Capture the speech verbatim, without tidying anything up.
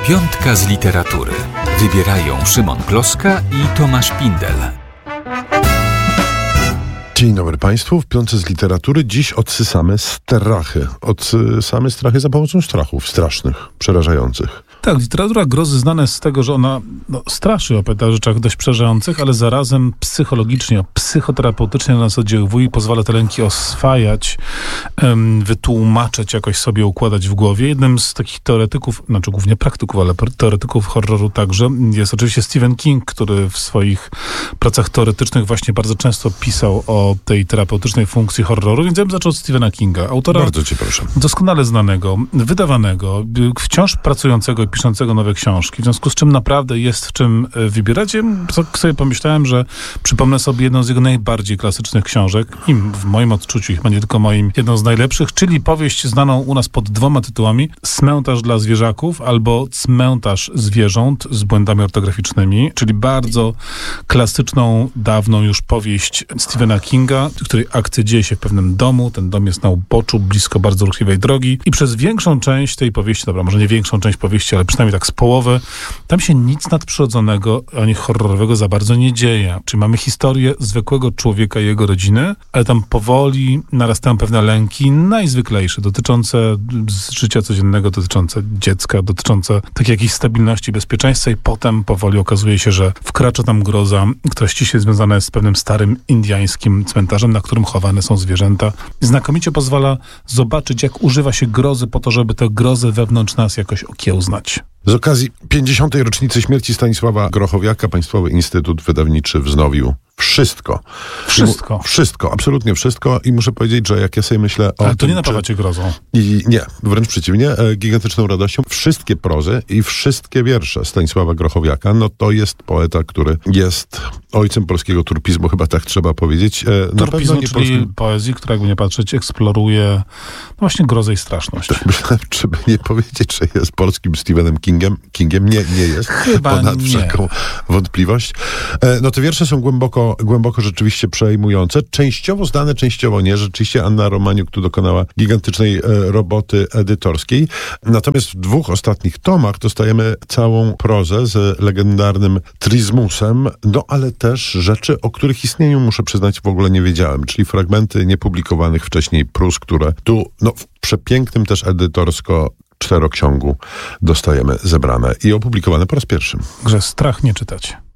Piątka z literatury. Wybierają Szymon Kloska i Tomasz Pindel. Dzień dobry Państwu. W Piątce z literatury dziś odsysamy strachy. Odsysamy strachy za pomocą strachów strasznych, przerażających. Tak, literatura grozy znana jest z tego, że ona no, straszy o pewnych rzeczach dość przerażających, ale zarazem psychologicznie, psychoterapeutycznie na nas oddziaływuje i pozwala te lęki oswajać, um, wytłumaczyć, jakoś sobie układać w głowie. Jednym z takich teoretyków, znaczy głównie praktyków, ale teoretyków horroru także, jest oczywiście Stephen King, który w swoich pracach teoretycznych właśnie bardzo często pisał o tej terapeutycznej funkcji horroru, więc ja bym zaczął od Stephena Kinga, autora Bardzo cię proszę. doskonale znanego, wydawanego, wciąż pracującego i piszącego nowe książki, w związku z czym naprawdę jest w czym wybierać. Ja sobie pomyślałem, że przypomnę sobie jedną z jego najbardziej klasycznych książek i w moim odczuciu, chyba nie tylko moim, jedną z najlepszych, czyli powieść znaną u nas pod dwoma tytułami: Cmentarz dla zwierzaków albo Cmentarz zwierząt z błędami ortograficznymi, czyli bardzo klasyczną, dawną już powieść Stephena Kinga, w której akcja dzieje się w pewnym domu. Ten dom jest na uboczu, blisko bardzo ruchliwej drogi i przez większą część tej powieści, dobra, może nie większą część powieści, ale przynajmniej tak z połowy, tam się nic nadprzyrodzonego ani horrorowego za bardzo nie dzieje. Czyli mamy historię zwykłego człowieka i jego rodziny, ale tam powoli narastają pewne lęki najzwyklejsze, dotyczące życia codziennego, dotyczące dziecka, dotyczące takiej jakiejś stabilności, bezpieczeństwa i potem powoli okazuje się, że wkracza tam groza, która ściśle związana jest z pewnym starym indyjskim cmentarzem, na którym chowane są zwierzęta. Znakomicie pozwala zobaczyć, jak używa się grozy po to, żeby tę grozę wewnątrz nas jakoś okiełznać. Z okazji pięćdziesiątej rocznicy śmierci Stanisława Grochowiaka Państwowy Instytut Wydawniczy wznowił wszystko. Wszystko. Wszystko, absolutnie wszystko i muszę powiedzieć, że jak ja sobie myślę o Ale to tym, nie napawa cię grozą. I nie, wręcz przeciwnie, e, gigantyczną radością. Wszystkie prozy i wszystkie wiersze Stanisława Grochowiaka, no to jest poeta, który jest ojcem polskiego turpizmu, chyba tak trzeba powiedzieć. E, na Turpizmu, pewno nie czyli polskim... poezji, która jakby nie patrzeć, eksploruje no właśnie grozę i straszność. Myślałem, żeby nie powiedzieć, że jest polskim Stephenem Kingiem. Kingiem nie, nie jest. Chyba ponad nie. wszelką wątpliwość. E, no te wiersze są głęboko, głęboko rzeczywiście przejmujące. Częściowo znane, częściowo nie. Rzeczywiście Anna Romaniuk tu dokonała gigantycznej e, roboty edytorskiej. Natomiast w dwóch ostatnich tomach dostajemy całą prozę z legendarnym Trismusem, no ale też rzeczy, o których istnieniu, muszę przyznać, w ogóle nie wiedziałem. Czyli fragmenty niepublikowanych wcześniej prós, które tu no, w przepięknym też edytorsko czteroksiągu dostajemy zebrane i opublikowane po raz pierwszy. Że strach nie czytać.